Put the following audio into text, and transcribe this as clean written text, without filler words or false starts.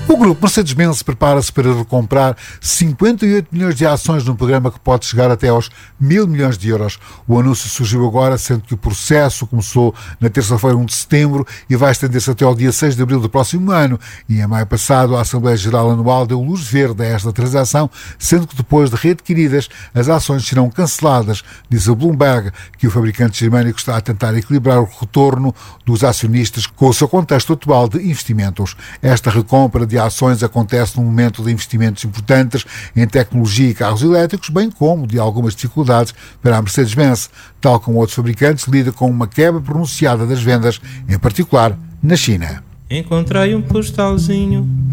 O grupo Mercedes-Benz prepara-se para recomprar 58 milhões de ações num programa que pode chegar até aos 1.000 milhões de euros. O anúncio surgiu agora, sendo que o processo começou na terça-feira, 1 de setembro, e vai estender-se até ao dia 6 de abril do próximo ano. E em maio passado, a Assembleia Geral Anual deu luz verde a esta transação, sendo que depois de readquiridas, as ações serão canceladas. Diz a Bloomberg que o fabricante germânico está a tentar equilibrar o retorno dos acionistas com o seu contexto atual de investimentos. Esta recompra de ações acontece num momento de investimentos importantes em tecnologia e carros elétricos, bem como de algumas dificuldades para a Mercedes-Benz. Tal como outros fabricantes, lida com uma quebra pronunciada das vendas, em particular na China. Encontrei um postalzinho